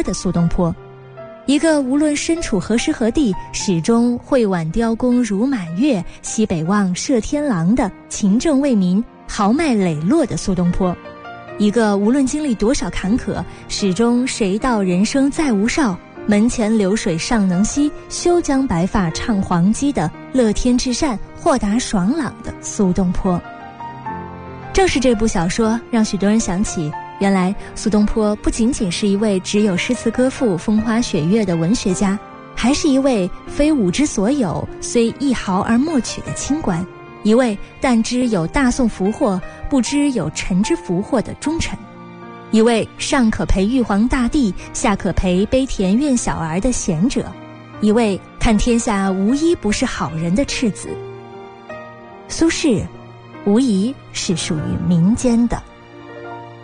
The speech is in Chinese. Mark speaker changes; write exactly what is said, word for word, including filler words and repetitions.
Speaker 1: 歌的苏东坡，一个无论身处何时何地始终会挽雕弓如满月，西北望射天狼的勤政为民、豪迈磊落的苏东坡，一个无论经历多少坎坷，始终谁道人生再无少，门前流水尚能西，休将白发唱黄鸡的乐天至善、豁达爽朗的苏东坡。正是这部小说让许多人想起，原来苏东坡不仅仅是一位只有诗词歌赋、风花雪月的文学家，还是一位非吾之所有，虽一毫而莫取的清官，一位但知有大宋福祸，不知有臣之福祸的忠臣，一位上可陪玉皇大帝，下可陪悲田院小儿的贤者，一位看天下无一不是好人的赤子。苏轼无疑是属于民间的